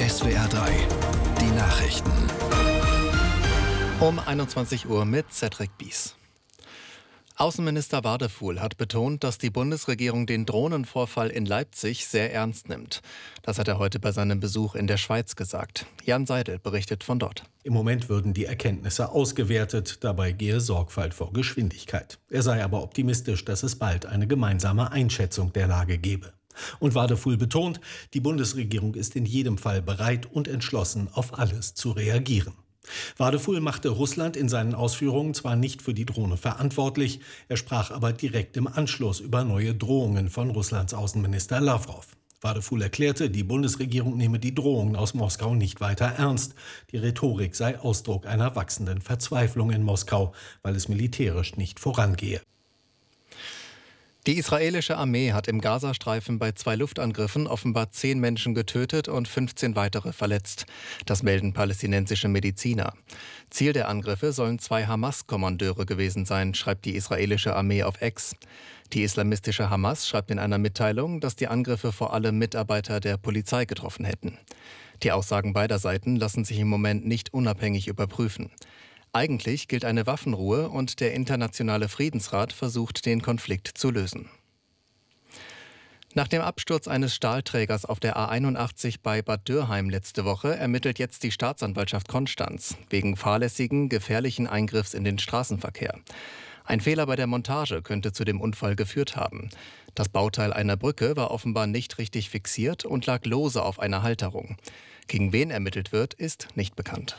SWR 3, die Nachrichten. Um 21 Uhr mit Cedric Bies. Außenminister Wadefuhl hat betont, dass die Bundesregierung den Drohnenvorfall in Leipzig sehr ernst nimmt. Das hat er heute bei seinem Besuch in der Schweiz gesagt. Jan Seidel berichtet von dort. Im Moment würden die Erkenntnisse ausgewertet, dabei gehe Sorgfalt vor Geschwindigkeit. Er sei aber optimistisch, dass es bald eine gemeinsame Einschätzung der Lage gebe. Und Wadefuhl betont, die Bundesregierung ist in jedem Fall bereit und entschlossen, auf alles zu reagieren. Wadefuhl machte Russland in seinen Ausführungen zwar nicht für die Drohne verantwortlich, er sprach aber direkt im Anschluss über neue Drohungen von Russlands Außenminister Lawrow. Wadefuhl erklärte, die Bundesregierung nehme die Drohungen aus Moskau nicht weiter ernst. Die Rhetorik sei Ausdruck einer wachsenden Verzweiflung in Moskau, weil es militärisch nicht vorangehe. Die israelische Armee hat im Gazastreifen bei 2 Luftangriffen offenbar 10 Menschen getötet und 15 weitere verletzt. Das melden palästinensische Mediziner. Ziel der Angriffe sollen 2 Hamas-Kommandeure gewesen sein, schreibt die israelische Armee auf X. Die islamistische Hamas schreibt in einer Mitteilung, dass die Angriffe vor allem Mitarbeiter der Polizei getroffen hätten. Die Aussagen beider Seiten lassen sich im Moment nicht unabhängig überprüfen. Eigentlich gilt eine Waffenruhe und der Internationale Friedensrat versucht, den Konflikt zu lösen. Nach dem Absturz eines Stahlträgers auf der A81 bei Bad Dürrheim letzte Woche ermittelt jetzt die Staatsanwaltschaft Konstanz wegen fahrlässigen, gefährlichen Eingriffs in den Straßenverkehr. Ein Fehler bei der Montage könnte zu dem Unfall geführt haben. Das Bauteil einer Brücke war offenbar nicht richtig fixiert und lag lose auf einer Halterung. Gegen wen ermittelt wird, ist nicht bekannt.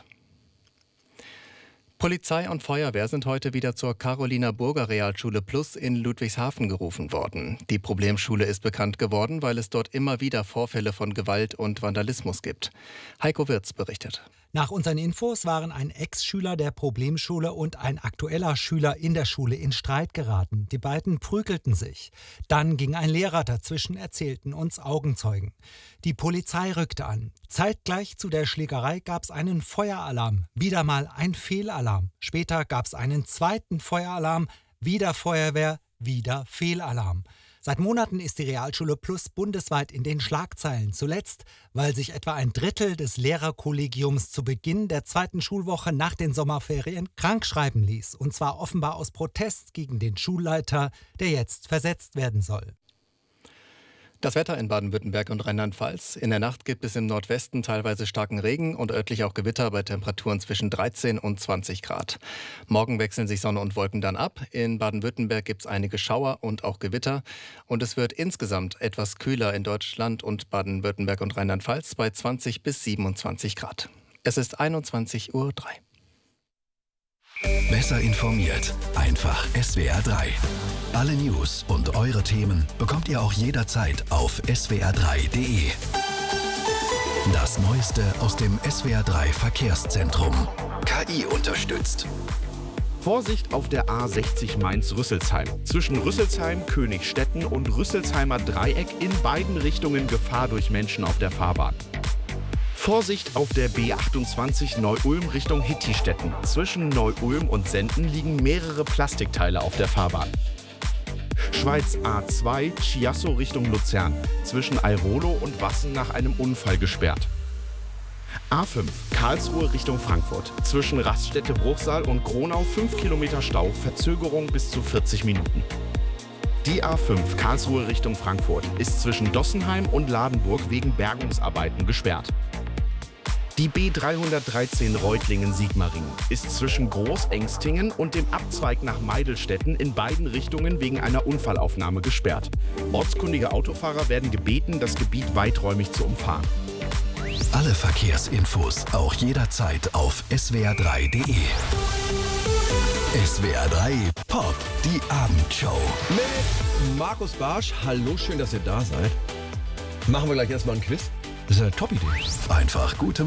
Polizei und Feuerwehr sind heute wieder zur Carolina-Burger-Realschule Plus in Ludwigshafen gerufen worden. Die Problemschule ist bekannt geworden, weil es dort immer wieder Vorfälle von Gewalt und Vandalismus gibt. Heiko Wirz berichtet. Nach unseren Infos waren ein Ex-Schüler der Problemschule und ein aktueller Schüler in der Schule in Streit geraten. Die beiden prügelten sich. Dann ging ein Lehrer dazwischen, erzählten uns Augenzeugen. Die Polizei rückte an. Zeitgleich zu der Schlägerei gab es einen Feueralarm. Wieder mal ein Fehlalarm. Später gab es einen zweiten Feueralarm. Wieder Feuerwehr, wieder Fehlalarm. Seit Monaten ist die Realschule Plus bundesweit in den Schlagzeilen. Zuletzt, weil sich etwa ein Drittel des Lehrerkollegiums zu Beginn der 2. Schulwoche nach den Sommerferien krankschreiben ließ. Und zwar offenbar aus Protest gegen den Schulleiter, der jetzt versetzt werden soll. Das Wetter in Baden-Württemberg und Rheinland-Pfalz. In der Nacht gibt es im Nordwesten teilweise starken Regen und örtlich auch Gewitter bei Temperaturen zwischen 13 und 20 Grad. Morgen wechseln sich Sonne und Wolken dann ab. In Baden-Württemberg gibt es einige Schauer und auch Gewitter. Und es wird insgesamt etwas kühler in Deutschland und Baden-Württemberg und Rheinland-Pfalz bei 20 bis 27 Grad. Es ist 21:03 Uhr. Besser informiert, einfach SWR 3. Alle News und eure Themen bekommt ihr auch jederzeit auf swr3.de. Das Neueste aus dem SWR 3 Verkehrszentrum. KI unterstützt. Vorsicht auf der A60 Mainz-Rüsselsheim. Zwischen Rüsselsheim, Königstetten und Rüsselsheimer Dreieck in beiden Richtungen Gefahr durch Menschen auf der Fahrbahn. Vorsicht auf der B28 Neu-Ulm Richtung Hittistetten. Zwischen Neu-Ulm und Senden liegen mehrere Plastikteile auf der Fahrbahn. Schweiz A2 Chiasso Richtung Luzern. Zwischen Airolo und Wassen nach einem Unfall gesperrt. A5 Karlsruhe Richtung Frankfurt. Zwischen Raststätte-Bruchsal und Kronau 5 Kilometer Stau, Verzögerung bis zu 40 Minuten. Die A5 Karlsruhe Richtung Frankfurt ist zwischen Dossenheim und Ladenburg wegen Bergungsarbeiten gesperrt. Die B313 Reutlingen-Sigmaringen ist zwischen Großengstingen und dem Abzweig nach Meidelstetten in beiden Richtungen wegen einer Unfallaufnahme gesperrt. Ortskundige Autofahrer werden gebeten, das Gebiet weiträumig zu umfahren. Alle Verkehrsinfos auch jederzeit auf swr3.de. SWR 3 Pop, die Abendshow. Mit Markus Barsch. Hallo, schön, dass ihr da seid. Machen wir gleich erstmal ein Quiz. Das ist eine Top-Idee. Einfach gute